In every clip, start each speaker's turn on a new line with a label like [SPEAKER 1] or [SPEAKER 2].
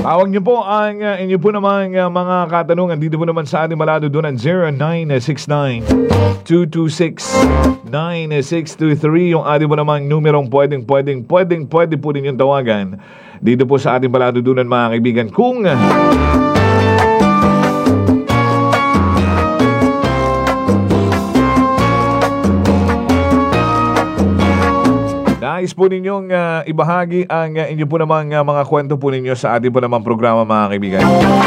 [SPEAKER 1] Tawag niyo po ang inyo po naman mga katanungan dito po naman sa ating maladudunan 0969-226-9623 yung ating po namang numerong pwede po ninyong tawagan dito po sa ating maladudunan mga kaibigan. Kung nais po ninyong ibahagi ang inyo po namang mga kwento po ninyo sa ating po namang programa mga kaibigan.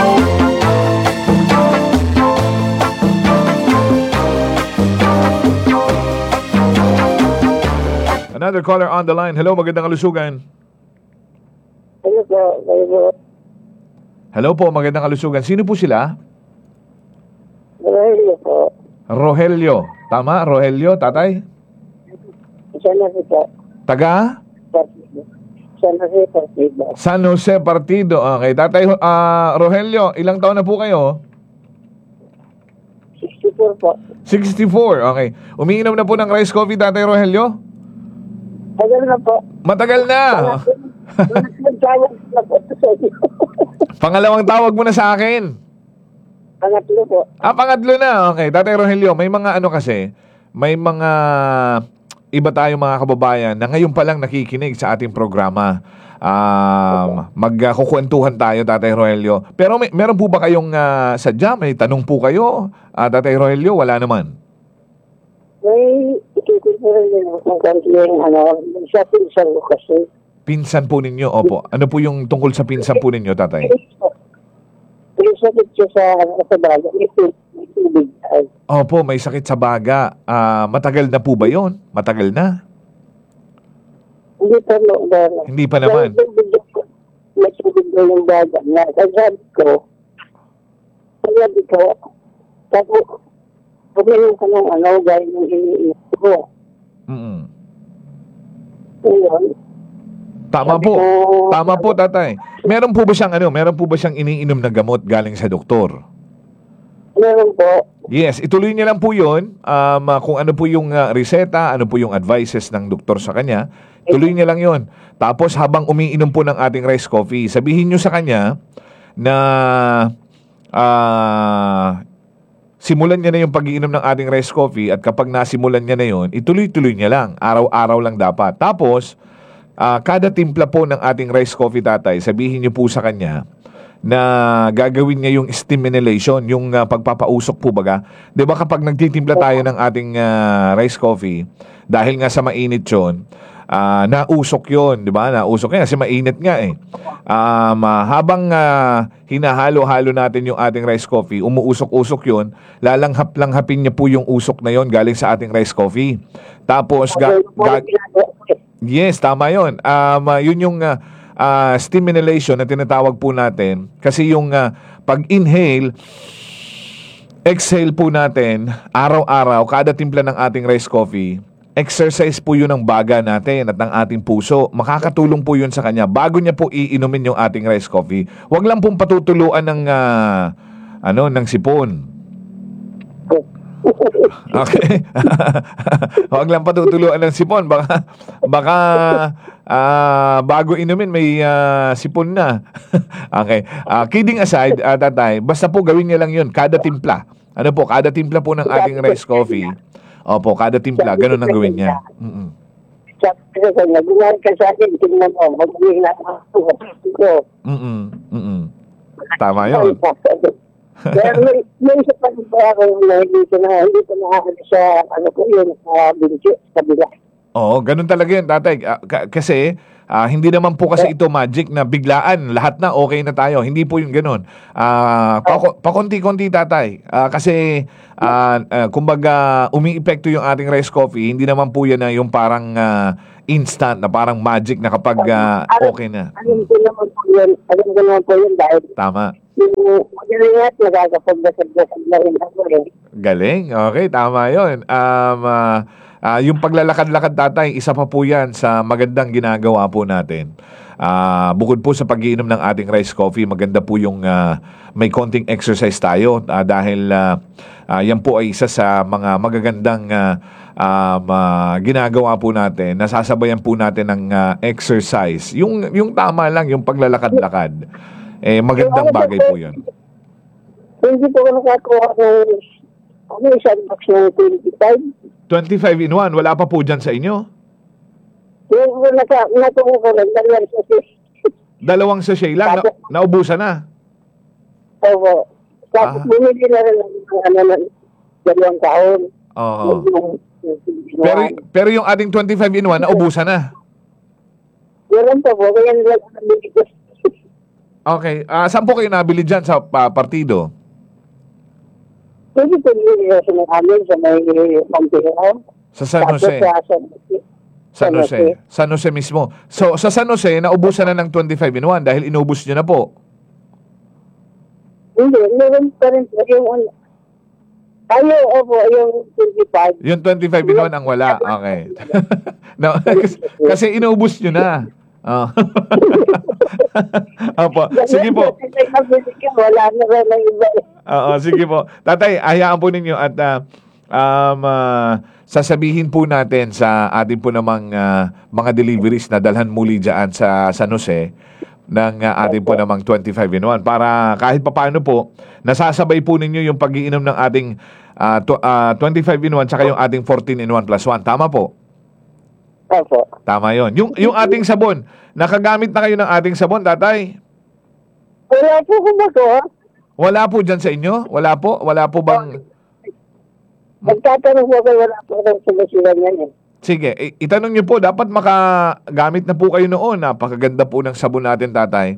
[SPEAKER 1] Another caller on the line. Hello, magandang kalusugan.
[SPEAKER 2] Hello po.
[SPEAKER 1] Hello po, magandang kalusugan. Sino po sila?
[SPEAKER 2] Rogelio po.
[SPEAKER 1] Rogelio. Tama, Rogelio, tatay?
[SPEAKER 2] San Jose po.
[SPEAKER 1] Taga?
[SPEAKER 2] San Jose Partido.
[SPEAKER 1] San Jose Partido. Okay, tatay Rogelio, ilang taon na po kayo?
[SPEAKER 2] 64 po.
[SPEAKER 1] 64, okay. Umiinom na po ng rice coffee, tatay Rogelio?
[SPEAKER 2] Tagal na po.
[SPEAKER 1] Matagal na.
[SPEAKER 2] Nagtawag na po sa inyo.
[SPEAKER 1] Pangalawang tawag mo na sa akin.
[SPEAKER 2] Pangatlo po.
[SPEAKER 1] Pangatlo na. Okay, tatay Rogelio, may mga ano kasi, may mga iba tayong mga kababayan na ngayon pa lang nakikinig sa ating programa. Magkukwentuhan tayo, tatay Rogelio. Pero meron po ba kayong sadya? May tanong po kayo, tatay Rogelio? Wala naman.
[SPEAKER 2] May ikikot po rin yung kanting sa pinsan ko kasi.
[SPEAKER 1] Pinsan po ninyo, opo. Ano po yung tungkol sa pinsan po ninyo, tatay?
[SPEAKER 2] May sakit siya sa baga. May tubig.
[SPEAKER 1] Opo, may sakit sa baga. Matagal na po ba yun? Matagal na?
[SPEAKER 2] Hindi pa
[SPEAKER 1] Hindi pa naman.
[SPEAKER 2] May tubig na yung baga. Sabi ko, tapos, paglalang ka ng gaya ng iniisip ko. Ngayon,
[SPEAKER 1] Tama po. Tama po, tatay. Meron po ba siyang iniinom na gamot galing sa doktor?
[SPEAKER 2] meron po.
[SPEAKER 1] Yes, ituloy niya lang po 'yon. Kung ano po yung reseta, ano po yung advices ng doktor sa kanya, tuloy niya lang 'yon. Tapos habang umiinom po ng ating rice coffee, sabihin niyo sa kanya na simulan niya na yung pag-iinom ng ating rice coffee, at kapag nasimulan niya na 'yon, ituloy-tuloy niya lang. Araw-araw lang dapat. Tapos kada timpla po ng ating rice coffee, tatay, sabihin niyo po sa kanya na gagawin niya yung steam inhalation, yung pagpapausok po baga. 'Di ba kapag nagtitimpla tayo ng ating rice coffee, dahil nga sa mainit 'yon, nausok 'yon, 'di ba? Nausok yan kasi mainit nga eh. Habang hinahalo-halo natin yung ating rice coffee, umuusok-usok 'yon, lalanghap-langhapin niya po yung usok na 'yon galing sa ating rice coffee. Tapos yes, tama 'yon. Yun yung steam inhalation na tinatawag po natin, kasi yung pag-inhale, exhale po natin araw-araw, kada timpla ng ating rice coffee, exercise po yun ng baga natin at ng ating puso. Makakatulong po yun sa kanya bago niya po iinumin yung ating rice coffee. Huwag lang pong patutuluan ng ng sipon. Okay. Huwag lang patutuluan ng sipon. Baka bago inumin may sipon na. Okay. Kidding aside, tatay, basta po gawin niya lang yun kada timpla. Ano po, kada timpla po ng ating rice coffee. Opo, kada timpla, ganun ang gawin niya.
[SPEAKER 2] Sabi ko na, gumari ka sa akin, tingnan mo, mag-uwi na ako.
[SPEAKER 1] Tama yun.
[SPEAKER 2] Pero may isa pa rin po ako na hindi ko nakakali sa binti, sa bila.
[SPEAKER 1] Oo, ganun talaga yun, tatay. Kasi hindi naman po kasi ito magic na biglaan, lahat na okay na tayo. Hindi po yung ganun. Pakunti-kunti, tatay. Kasi kumbaga umiepekto yung ating rice coffee, hindi naman po yan na yung parang instant, na parang magic na kapag okay na.
[SPEAKER 2] Alam ko naman po yun dahil
[SPEAKER 1] tama.
[SPEAKER 2] Yung magaling at nagkakapagdasag-dasag na rin ako eh.
[SPEAKER 1] Galing, okay, tama yun. Yung paglalakad-lakad, tatay, isa pa po yan sa magandang ginagawa po natin. Bukod po sa pag-iinom ng ating rice coffee, maganda po yung may konting exercise tayo, dahil yan po ay isa sa mga magagandang ginagawa po natin. Nasasabayan po natin ng exercise. Yung tama lang, yung paglalakad-lakad. magandang bagay po yun.
[SPEAKER 2] Hindi po ako nakakuha ng isang box ng 25.
[SPEAKER 1] 25 in 1, wala pa po dyan sa inyo?
[SPEAKER 2] Yung nakuha ko ng dalawang kasi.
[SPEAKER 1] Dalawang sachet lang, naubusan na.
[SPEAKER 2] Oo. Tapos bumili na rin ng dalawang taon.
[SPEAKER 1] Oo. Pero yung ating 25 in 1, naubusan na.
[SPEAKER 2] Meron pa po, kaya nila nabili ko.
[SPEAKER 1] Okay. Saan po kayo nabili dyan sa partido?
[SPEAKER 2] Pwede po nila sa mga amin sa may Montero.
[SPEAKER 1] Sa San Jose. San Jose. San Jose mismo. So, sa San Jose, naubusan na ng 25 in 1 dahil inubos nyo na po.
[SPEAKER 2] Hindi, meron pa rin po yung yung 25.
[SPEAKER 1] Yung 25 in 1 ang wala. Okay. No, kasi inubos nyo na. Oh. Opo. Sige po.
[SPEAKER 2] Wala na rin ang iba.
[SPEAKER 1] Oo, sige po. Tatay, hayaan po ninyo at sasabihin po natin sa ating po namang mga deliveries na dalhan muli dyan sa San Jose ng ating po namang 25 in 1 para kahit papaano po nasasabay po ninyo yung pag-iinom ng ating 25 in 1 tsaka yung ating 14 in 1 plus 1. Tama po?
[SPEAKER 2] Opo.
[SPEAKER 1] Tama yon. Yung ating sabon, nakagamit na kayo ng ating sabon, tatay?
[SPEAKER 2] Wala po kumagawa.
[SPEAKER 1] Wala po dyan sa inyo? Wala po? Wala po bang...
[SPEAKER 2] Magtatanong po kayo, wala po akong sumasilan yan eh.
[SPEAKER 1] Sige, itanong nyo po, dapat makagamit na po kayo noon. Napakaganda po ng sabon natin, tatay.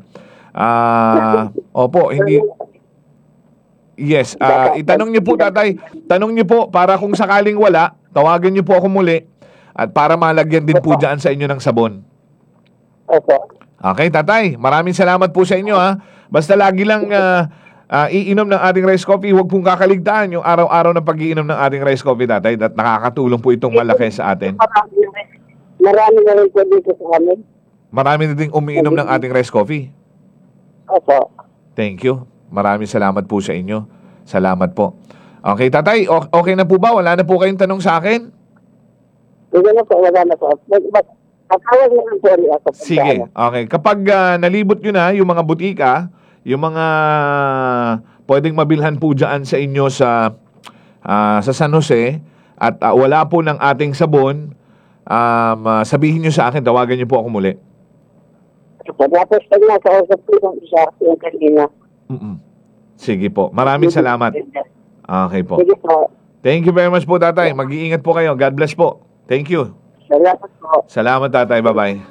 [SPEAKER 1] Opo, hindi... Yes, itanong nyo po, tatay. Tanong nyo po, para kung sakaling wala, tawagan nyo po ako muli. At para malagyan din po dyan sa inyo ng sabon.
[SPEAKER 2] Opo.
[SPEAKER 1] Okay, tatay. Maraming salamat po sa inyo, ha. Basta lagi lang iinom ng ating rice coffee. Huwag pong kakaligtaan yung araw-araw na pag-iinom ng ating rice coffee, tatay. At nakakatulong po itong malaki sa atin.
[SPEAKER 2] Marami na rin po dito sa amin.
[SPEAKER 1] Marami na ding umiinom ng ating rice coffee.
[SPEAKER 2] Opo.
[SPEAKER 1] Thank you. Maraming salamat po sa inyo. Salamat po. Okay, tatay. Okay na po ba? Wala na po kayong tanong sa akin?
[SPEAKER 2] Hindi na po, wala na po. Matawag na lang po rin ako.
[SPEAKER 1] Sige. Okay. Kapag nalibot nyo na yung mga butika, yung mga pwedeng mabilhan po dyan sa inyo sa San Jose at wala po ng ating sabon, sabihin nyo sa akin, tawagan nyo po ako muli.
[SPEAKER 2] Tapos pag nakausap po yung isa, yung kanina.
[SPEAKER 1] Sige po. Maraming salamat. Okay po.
[SPEAKER 2] Sige po.
[SPEAKER 1] Thank you very much po, tatay. Mag-iingat po kayo. God bless po. Thank you.
[SPEAKER 2] Salamat po.
[SPEAKER 1] Salamat, tatay. Bye-bye.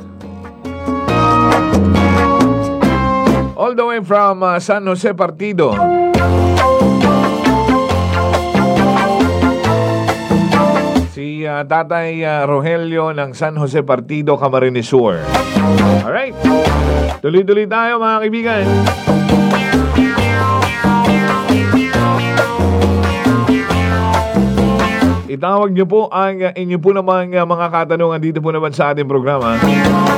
[SPEAKER 1] All the way from San Jose Partido. Si tatay Rogelio ng San Jose Partido, Camarines Sur. Alright. Tuloy-tuloy tayo, mga kaibigan. Itawag nyo po ang inyo po namang mga katanungan dito po naman sa ating programa.